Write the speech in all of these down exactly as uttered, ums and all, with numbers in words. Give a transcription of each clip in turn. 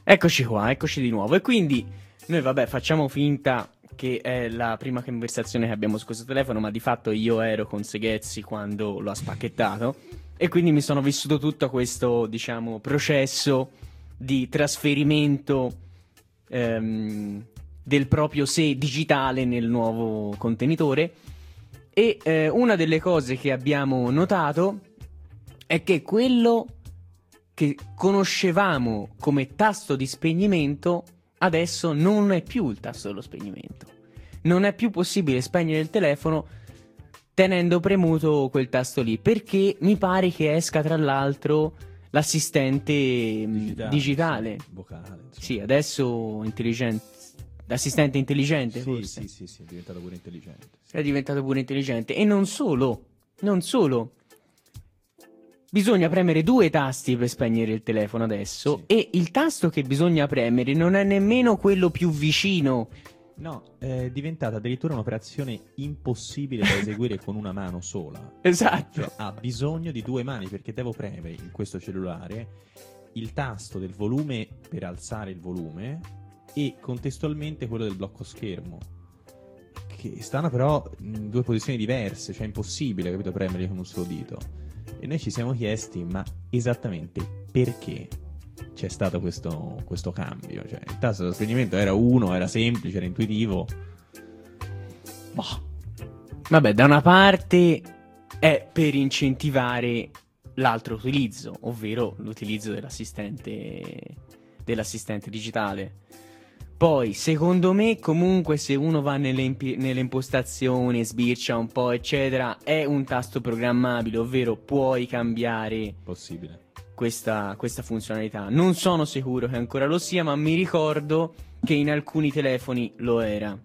Eccoci qua, eccoci di nuovo. E quindi noi, vabbè, facciamo finta che è la prima conversazione che abbiamo su questo telefono, ma di fatto io ero con Seghezzi quando l'ho spacchettato e quindi mi sono vissuto tutto questo, diciamo, processo di trasferimento ehm, del proprio sé digitale nel nuovo contenitore. E eh, una delle cose che abbiamo notato è che quello che conoscevamo come tasto di spegnimento adesso non è più il tasto dello spegnimento. Non è più possibile spegnere il telefono tenendo premuto quel tasto lì, perché mi pare che esca tra l'altro l'assistente digitale, digitale. Sì, vocale, insomma. Sì, adesso intelligente, l'assistente intelligente, sì, forse. Sì, sì, sì, è diventato pure intelligente. È diventato pure intelligente. E non solo, non solo. Bisogna premere due tasti per spegnere il telefono adesso, sì. E il tasto che bisogna premere non è nemmeno quello più vicino. No, è diventata addirittura un'operazione impossibile da eseguire con una mano sola. Esatto. Cioè, ha bisogno di due mani, perché devo premere in questo cellulare il tasto del volume per alzare il volume e contestualmente quello del blocco schermo, che stanno però in due posizioni diverse, cioè è impossibile, capito, premerli con un solo dito. E noi ci siamo chiesti, ma esattamente perché c'è stato questo, questo cambio? Cioè, il tasto dello spegnimento era uno, era semplice, era intuitivo. Boh. Vabbè, da una parte è per incentivare l'altro utilizzo, ovvero l'utilizzo dell'assistente dell'assistente digitale. Poi, secondo me, comunque, se uno va nelle, impi- nelle impostazioni, sbircia un po', eccetera, è un tasto programmabile, ovvero puoi cambiare possibile questa, questa funzionalità. Non sono sicuro che ancora lo sia, ma mi ricordo che in alcuni telefoni lo era.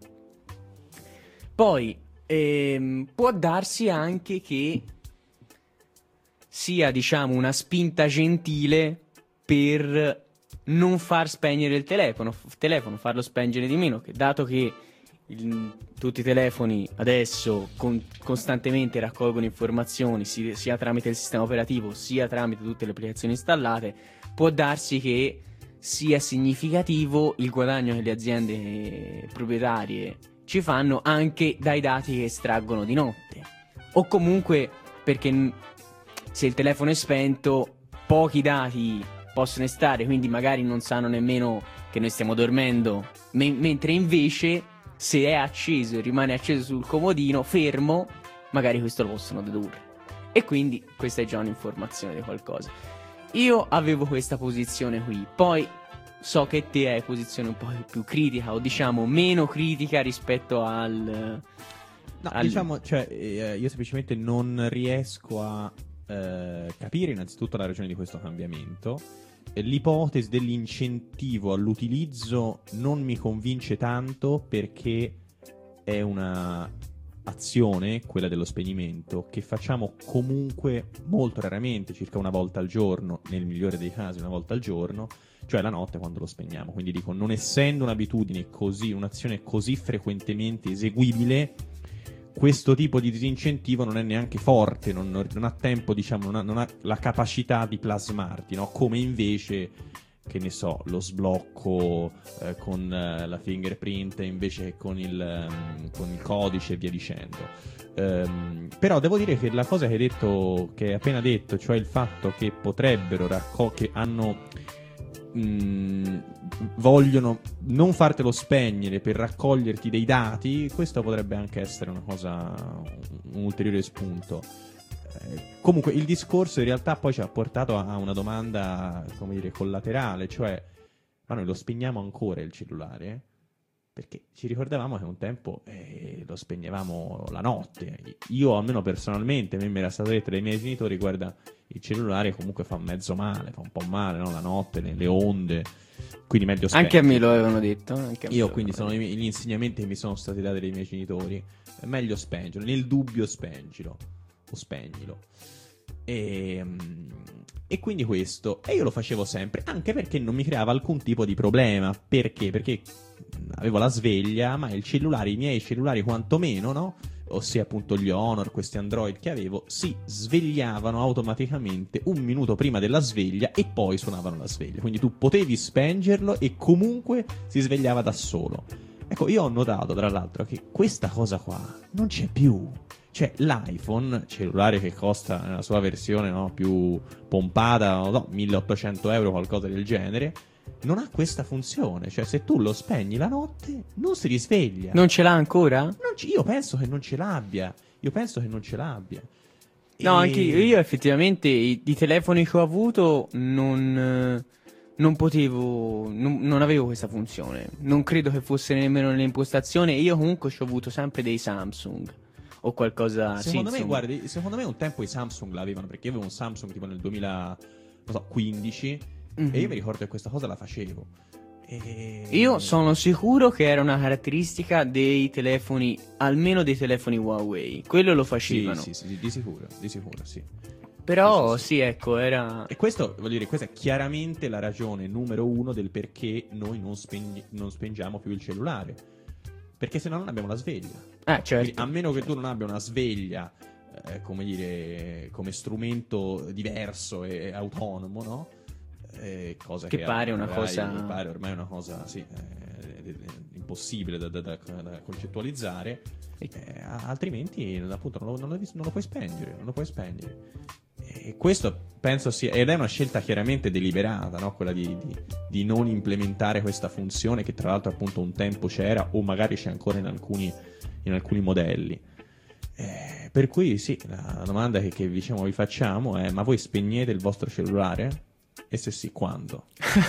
Poi, ehm, può darsi anche che sia, diciamo, una spinta gentile per non far spegnere il telefono, telefono farlo spengere di meno, che dato che il, tutti i telefoni adesso con, costantemente raccolgono informazioni si, sia tramite il sistema operativo sia tramite tutte le applicazioni installate, può darsi che sia significativo il guadagno che le aziende proprietarie ci fanno anche dai dati che estraggono di notte, o comunque perché se il telefono è spento pochi dati possono stare, quindi magari non sanno nemmeno che noi stiamo dormendo, me- mentre invece se è acceso e rimane acceso sul comodino fermo, magari questo lo possono dedurre, e quindi questa è già un'informazione di qualcosa. Io avevo questa posizione qui, poi so che te hai posizione un po' più critica, o diciamo meno critica rispetto al... No, al... diciamo, cioè, eh, io semplicemente non riesco a eh, capire innanzitutto la ragione di questo cambiamento. L'ipotesi dell'incentivo all'utilizzo non mi convince tanto, perché è una azione, quella dello spegnimento, che facciamo comunque molto raramente, circa una volta al giorno, nel migliore dei casi una volta al giorno, cioè la notte quando lo spegniamo. Quindi dico, non essendo un'abitudine così, un'azione così frequentemente eseguibile, questo tipo di disincentivo non è neanche forte, non, non ha tempo, diciamo, non ha, non ha la capacità di plasmarti, no? Come invece, che ne so, lo sblocco eh, con eh, la fingerprint invece che con il, um, con il codice e via dicendo. Um, però devo dire che la cosa che hai detto, che hai appena detto, cioè il fatto che potrebbero raccogliere, che hanno Mm, vogliono non fartelo spegnere per raccoglierti dei dati, questo potrebbe anche essere una cosa, un ulteriore spunto. Eh, comunque il discorso in realtà poi ci ha portato a una domanda, come dire, collaterale, cioè, ma noi lo spegniamo ancora il cellulare? Perché ci ricordavamo che un tempo eh, lo spegnevamo la notte. Io, almeno personalmente, a me mi era stato detto dai miei genitori, guarda, il cellulare comunque fa mezzo male, fa un po' male, no? La notte, nelle onde, quindi meglio spegnerlo. Anche a me lo avevano detto. Anche a me Io lo quindi avevano sono gli insegnamenti che mi sono stati dati dai miei genitori. È meglio spengilo, nel dubbio spengilo, o spegnilo. E, e quindi questo, e io lo facevo sempre, anche perché non mi creava alcun tipo di problema. Perché? Perché avevo la sveglia, ma il cellulare, i miei cellulari quantomeno, no? ossia appunto gli Honor, questi Android che avevo, si svegliavano automaticamente un minuto prima della sveglia e poi suonavano la sveglia. Quindi tu potevi spengerlo e comunque si svegliava da solo. Ecco, io ho notato tra l'altro che questa cosa qua non c'è più. Cioè l'iPhone, cellulare che costa nella sua versione, no, più pompata, non so, milleottocento euro, qualcosa del genere, non ha questa funzione. Cioè se tu lo spegni la notte non si risveglia. Non ce l'ha ancora? Non c- io penso che non ce l'abbia. Io penso che non ce l'abbia. No, E- anche io, io effettivamente i, i telefoni che ho avuto non, eh, non potevo, non, non avevo questa funzione. Non credo che fosse nemmeno nelle impostazioni. Io comunque ci ho avuto sempre dei Samsung o qualcosa. Secondo sì, me, insomma. guardi, secondo me un tempo i Samsung l'avevano, perché io avevo un Samsung tipo nel duemilaquindici Mhm. e io mi ricordo che questa cosa la facevo. E... Io sono sicuro che era una caratteristica dei telefoni, almeno dei telefoni Huawei. Quello lo Sì, facevano. sì, sì, di sicuro, di sicuro, sì. Però Sì, sì, sì, ecco, era. E questo, voglio dire, questa è chiaramente la ragione numero uno del perché noi non, spegni- non spengiamo più il cellulare. Perché se no non abbiamo la sveglia. Ah, certo. Quindi, a meno che tu non abbia una sveglia, eh, come dire, come strumento diverso e autonomo, no? Eh, cosa Che che, pare una ormai- cosa- pare ormai una cosa, sì, eh, eh, impossibile da, da- da- da concettualizzare. Eh, altrimenti, appunto, non lo, non lo- non lo puoi spengere, non lo puoi spegnere. E questo penso sia, ed è una scelta chiaramente deliberata, no? Quella di, di- di non implementare questa funzione che tra l'altro appunto un tempo c'era o magari c'è ancora in alcuni, in alcuni modelli. Eh, per cui sì, la domanda che, che diciamo vi facciamo è: ma voi spegnete il vostro cellulare? E se sì, quando?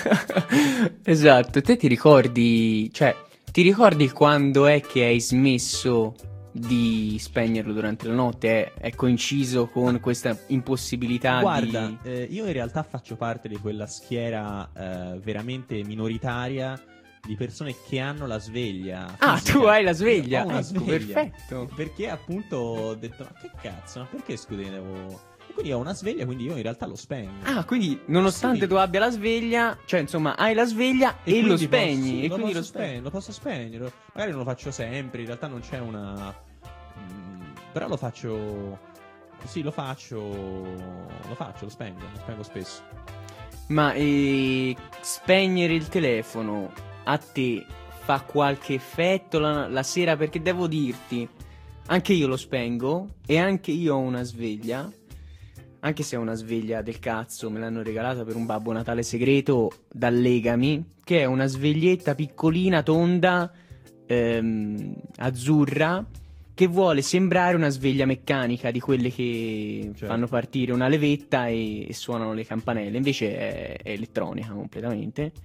Esatto, te ti ricordi, cioè, ti ricordi quando è che hai smesso di spegnerlo durante la notte? È, è coinciso con questa impossibilità Guarda, di. eh, io in realtà faccio parte di quella schiera eh, veramente minoritaria di persone che hanno la sveglia Ah, fisica. tu hai la sveglia? Io ho una Ecco, sveglia. perfetto. Perché appunto ho detto: ma che cazzo, ma perché scudevo? E quindi ho una sveglia, quindi io in realtà lo spengo. Ah, quindi nonostante Sì. tu abbia la sveglia, cioè insomma hai la sveglia e, lo quindi spegni. posso- e lo, quindi posso lo spegni. spegn- lo posso spegnere. Magari non lo faccio sempre, in realtà non c'è una. mm, Però lo faccio. Sì, lo faccio. Lo faccio, lo spengo, lo spengo spesso. Ma eh, spegnere il telefono a te fa qualche effetto la, la sera? Perché devo dirti, anche io lo spengo e anche io ho una sveglia. Anche se è una sveglia del cazzo, me l'hanno regalata per un Babbo Natale segreto dal Legami, che è una sveglietta piccolina, tonda, ehm, azzurra, che vuole sembrare una sveglia meccanica di quelle che Certo. fanno partire una levetta e, e suonano le campanelle. Invece è, è elettronica completamente.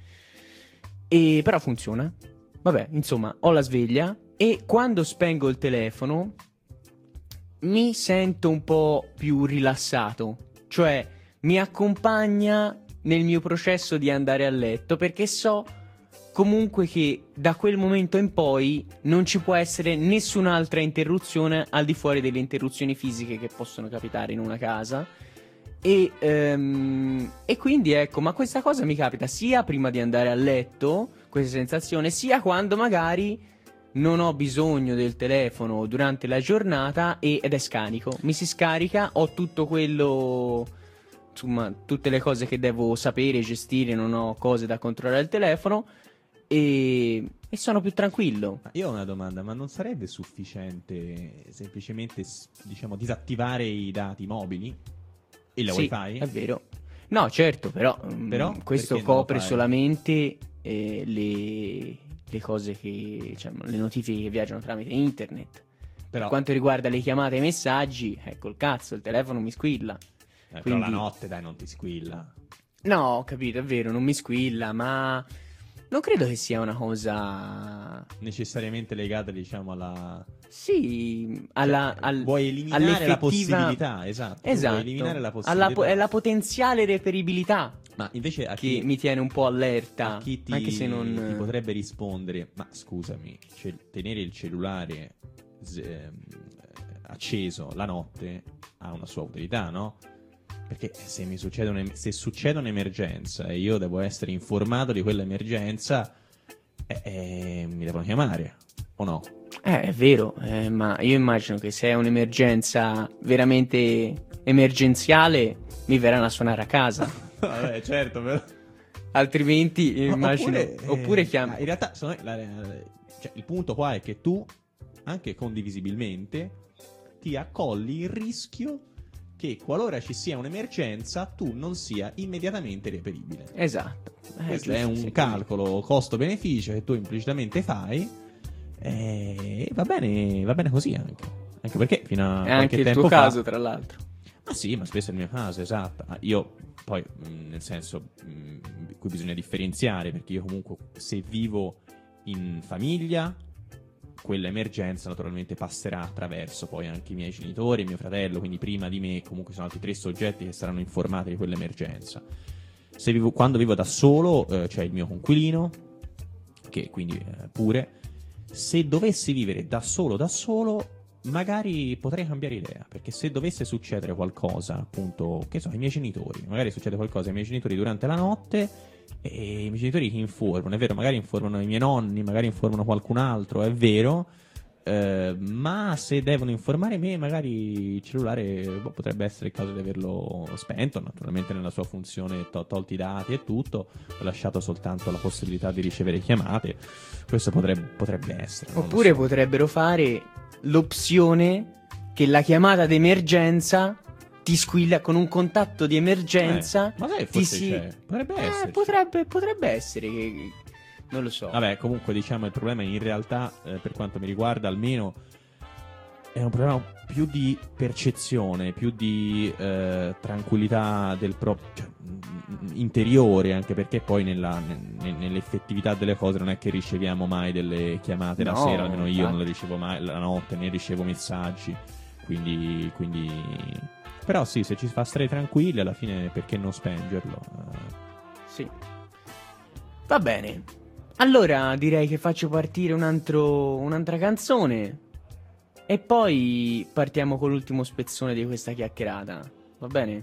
E però funziona. Vabbè, insomma, ho la sveglia e quando spengo il telefono mi sento un po' più rilassato, cioè mi accompagna nel mio processo di andare a letto, perché so comunque che da quel momento in poi non ci può essere nessun'altra interruzione al di fuori delle interruzioni fisiche che possono capitare in una casa. E, ehm, e quindi ecco, ma questa cosa mi capita sia prima di andare a letto, questa sensazione, sia quando magari non ho bisogno del telefono durante la giornata e- ed è scarico. Mi si scarica, ho tutto quello, insomma, tutte le cose che devo sapere, gestire, non ho cose da controllare al telefono e, e sono più tranquillo. Ma io ho una domanda, ma non sarebbe sufficiente semplicemente, s- diciamo, disattivare i dati mobili e la Sì, wifi? è vero. No, certo, però, mm, Però, questo perché non lo copre fai? solamente eh, le, le cose che, cioè, le notifiche che viaggiano tramite internet. Però, Per quanto riguarda le chiamate e i messaggi, ecco il cazzo, il telefono mi squilla. eh, però quindi- la notte, dai, non ti squilla. No, ho capito, è vero, non mi squilla, ma non credo che sia una cosa. Necessariamente legata, diciamo, alla... Sì, alla, cioè, al- vuoi eliminare la all'effettiva- possibilità, esatto. tu Esatto, Vuoi eliminare la alla possibilità. po- è la potenziale reperibilità Ma invece a che chi, mi tiene un po' allerta, a chi ti, anche se non. ti potrebbe rispondere: ma scusami, ce- tenere il cellulare s- ehm, acceso la notte ha una sua utilità, no? Perché se mi succede un- se succede un'emergenza e io devo essere informato di quell'emergenza, eh, eh, mi devono chiamare. o no? Eh, è vero, eh, ma io immagino che se è un'emergenza veramente emergenziale mi verranno a suonare a casa. Vabbè, certo, però... Altrimenti immagino... Oppure, eh, Oppure chiam- in realtà secondo me, la- la- cioè, il punto qua è che tu, anche condivisibilmente, ti accolli il rischio che qualora ci sia un'emergenza tu non sia immediatamente reperibile. Esatto. Eh, Questo giusto, è un sì, calcolo costo-beneficio che tu implicitamente fai e va bene, va bene così anche. Anche perché fino a È qualche anche il tempo tuo fa... caso, tra l'altro. Ma sì, ma spesso è il mio caso, esatto. Ah, io poi, mh, nel senso, mh, qui bisogna differenziare, perché io comunque se vivo in famiglia, quella emergenza naturalmente passerà attraverso poi anche i miei genitori e mio fratello, quindi prima di me comunque sono altri tre soggetti che saranno informati di quell'emergenza. Se vivo, quando vivo da solo, eh, c'è il mio coinquilino, che quindi eh, pure, se dovessi vivere da solo da solo, magari potrei cambiare idea, perché se dovesse succedere qualcosa, appunto, che so, ai miei genitori, magari succede qualcosa ai miei genitori durante la notte e i miei genitori ti informano, è vero, magari informano i miei nonni, magari informano qualcun altro, è vero, eh, ma se devono informare me, magari il cellulare boh, potrebbe essere il caso di averlo spento, naturalmente nella sua funzione, to- tolti i dati e tutto, ho lasciato soltanto la possibilità di ricevere chiamate, questo potrebbe, potrebbe essere. non lo Oppure so. potrebbero fare l'opzione che la chiamata d'emergenza ti squilla con un contatto di emergenza. Eh, ma sai, ti forse si... c'è. Potrebbe Eh, esserci. potrebbe, potrebbe essere che... Non lo so. Vabbè, comunque diciamo il problema in realtà, eh, per quanto mi riguarda almeno, è un problema più di percezione, più di eh, tranquillità del proprio cioè, mh, interiore, anche perché poi nella, ne- nell'effettività delle cose non è che riceviamo mai delle chiamate la No, sera, almeno io infatti. non le ricevo mai la notte, né ricevo messaggi, quindi, quindi... Però sì, se ci fa stare tranquilli, alla fine perché non spengerlo? Eh, Sì. Va bene. Allora direi che faccio partire un altro, un'altra canzone e poi partiamo con l'ultimo spezzone di questa chiacchierata. Va bene?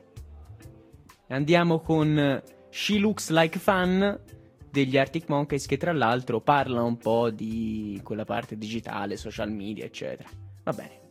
Andiamo con She Looks Like Fun degli Arctic Monkeys, che tra l'altro parla un po' di quella parte digitale, social media, eccetera. Va bene.